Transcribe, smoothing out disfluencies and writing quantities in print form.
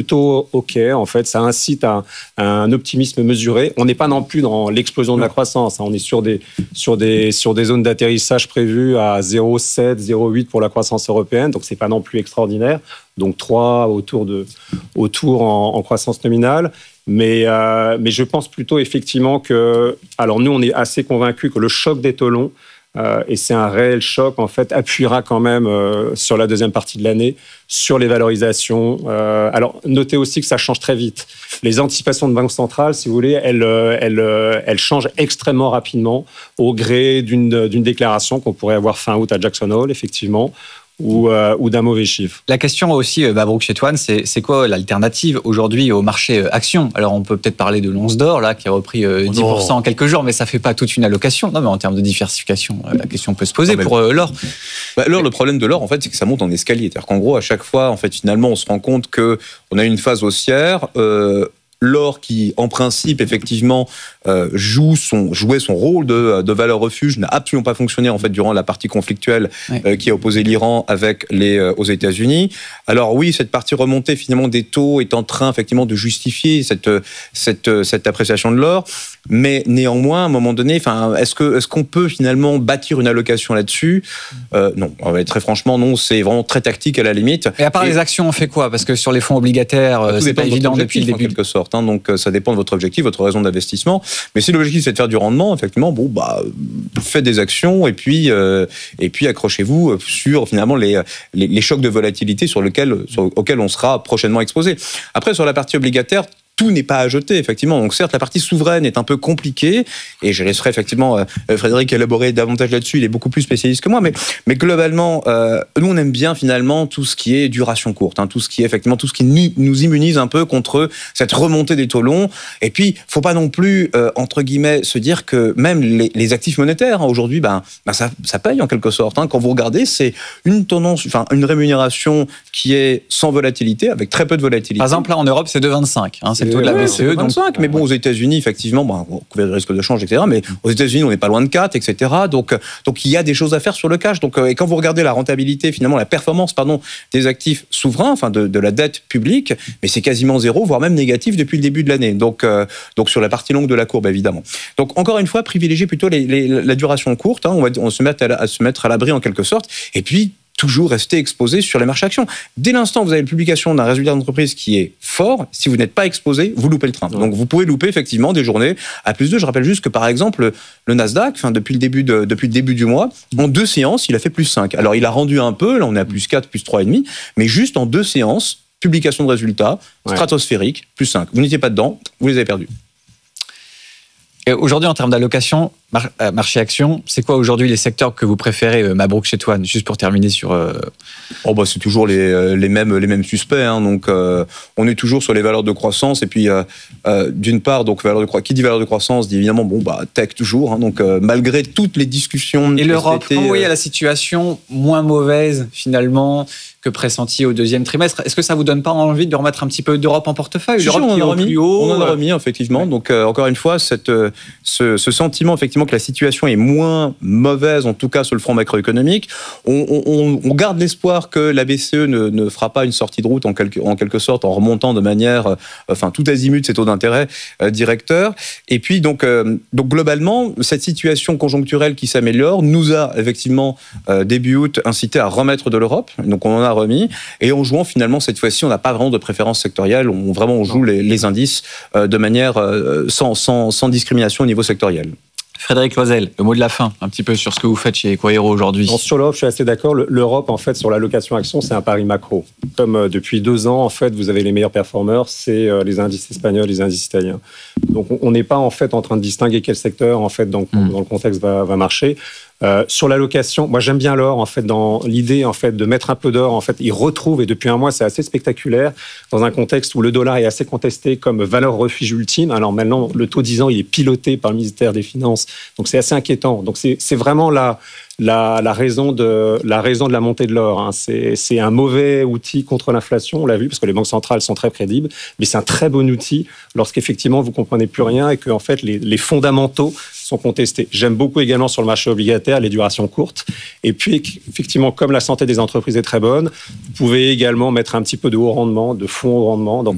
plutôt OK. En fait, ça incite à un optimisme mesuré. On n'est pas non plus dans l'explosion de la croissance. On est sur des zones d'atterrissage prévues à 0,7, 0,8 pour la croissance européenne. Donc, c'est pas non plus extraordinaire. Donc, 3 autour en croissance nominale. Mais je pense plutôt effectivement que... Alors, nous, on est assez convaincus que le choc des taux longs, et c'est un réel choc, en fait, appuiera quand même sur la deuxième partie de l'année, sur les valorisations. Alors, notez aussi que ça change très vite. Les anticipations de banque centrale, si vous voulez, elles changent extrêmement rapidement au gré d'une déclaration qu'on pourrait avoir fin août à Jackson Hole, effectivement, ou d'un mauvais chiffre. La question aussi, Mabrouk Chetouane, c'est quoi l'alternative aujourd'hui au marché action? Alors, on peut peut-être parler de l'once d'or, là, qui a repris 10% en quelques jours, mais ça ne fait pas toute une allocation. Non, mais en termes de diversification, la question peut se poser pour l'or. L'or, le problème de l'or, en fait, c'est que ça monte en escalier. C'est-à-dire qu'en gros, à chaque fois, en fait, finalement, on se rend compte qu'on a une phase haussière. L'or qui, en principe, effectivement, jouait son rôle de valeur refuge n'a absolument pas fonctionné en fait durant la partie conflictuelle qui a opposé l'Iran avec aux États-Unis. Alors oui, cette partie remontée finalement des taux est en train effectivement de justifier cette appréciation de l'or, mais néanmoins, à un moment donné, est-ce qu'on peut finalement bâtir une allocation là-dessus? Non, très franchement, non. C'est vraiment très tactique à la limite. Et à part les actions, on fait quoi? Parce que sur les fonds obligataires, c'est pas évident depuis le début. En quelque sorte. Donc ça dépend de votre objectif, votre raison d'investissement. Mais si l'objectif c'est de faire du rendement, effectivement, faites des actions et puis accrochez-vous sur finalement les chocs de volatilité auxquels on sera prochainement exposé. Après, sur la partie obligataire, tout n'est pas à jeter, effectivement. Donc certes, la partie souveraine est un peu compliquée, et je laisserai effectivement Frédéric élaborer davantage là-dessus, il est beaucoup plus spécialiste que moi, mais globalement, nous on aime bien finalement tout ce qui est duration courte, tout ce qui nous immunise un peu contre cette remontée des taux longs, et puis faut pas non plus, entre guillemets, se dire que même les actifs monétaires, aujourd'hui, ça paye en quelque sorte. Quand vous regardez, c'est une tendance, une rémunération qui est sans volatilité, avec très peu de volatilité. Par exemple, là en Europe, c'est 2,25, c'est le taux de la BCE. 25, mais bon, aux États-Unis, effectivement, couvert du risque de change, etc. Mais aux États-Unis, on n'est pas loin de 4, etc. Donc, il y a des choses à faire sur le cash. Donc, et quand vous regardez la rentabilité, finalement, la performance, des actifs souverains, de la dette publique, mais c'est quasiment zéro, voire même négatif depuis le début de l'année. Donc, sur la partie longue de la courbe, évidemment. Donc, encore une fois, privilégier plutôt la duration courte. On va se mettre à l'abri en quelque sorte. Et puis, toujours rester exposé sur les marchés actions. Dès l'instant où vous avez une publication d'un résultat d'entreprise qui est fort, si vous n'êtes pas exposé, vous loupez le train. Donc vous pouvez louper effectivement des journées à plus 2. Je rappelle juste que par exemple, le Nasdaq, depuis le début du mois, en 2 séances, il a fait plus 5. Alors il a rendu un peu, là on est à plus 4, plus 3,5, mais juste en 2 séances, publication de résultats, stratosphérique, plus 5. Vous n'étiez pas dedans, vous les avez perdus. Et aujourd'hui, en termes d'allocation, marché action, c'est quoi aujourd'hui les secteurs que vous préférez, Mabrouk Chetouane, juste pour terminer sur... c'est toujours les mêmes suspects. Donc, on est toujours sur les valeurs de croissance. Et puis, d'une part, donc, qui dit valeur de croissance dit évidemment, tech toujours. Donc, malgré toutes les discussions... Et l'Europe, quand vous voyez la situation moins mauvaise, finalement, que pressentie au deuxième trimestre, est-ce que ça vous donne pas envie de remettre un petit peu d'Europe en portefeuille? L'Europe qui est plus haut. On en a remis, effectivement. Ouais. Donc, encore une fois, ce sentiment, effectivement, que la situation est moins mauvaise, en tout cas sur le front macroéconomique. On garde l'espoir que la BCE ne fera pas une sortie de route en quelque sorte, en remontant de manière, tout azimut ses taux d'intérêt directeurs. Et puis, donc globalement, cette situation conjoncturelle qui s'améliore nous a effectivement, début août, incité à remettre de l'Europe. Donc, on en a remis. Et en jouant, finalement, cette fois-ci, on n'a pas vraiment de préférence sectorielle. On joue les indices de manière sans discrimination au niveau sectoriel. Frédéric Loisel, le mot de la fin, un petit peu sur ce que vous faites chez Quaero aujourd'hui. Sur l'Europe, je suis assez d'accord. L'Europe, en fait, sur l'allocation action, c'est un pari macro. Comme depuis 2 ans, en fait, vous avez les meilleurs performeurs, c'est les indices espagnols, les indices italiens. Donc, on n'est pas, en fait, en train de distinguer quel secteur, en fait, dans le contexte va marcher. Sur l'allocation, moi j'aime bien l'or en fait, dans l'idée en fait de mettre un peu d'or, en fait il retrouve, et depuis un mois c'est assez spectaculaire dans un contexte où le dollar est assez contesté comme valeur refuge ultime. Alors maintenant le taux 10 ans il est piloté par le ministère des Finances, donc c'est assez inquiétant. Donc c'est vraiment la raison de la montée de l'or. C'est un mauvais outil contre l'inflation, on l'a vu, parce que les banques centrales sont très crédibles, mais c'est un très bon outil lorsqu'effectivement vous comprenez plus rien et que en fait les fondamentaux sont contestés. J'aime beaucoup également sur le marché obligataire les durations courtes. Et puis, effectivement, comme la santé des entreprises est très bonne, vous pouvez également mettre un petit peu de haut rendement, de fonds au rendement. Donc,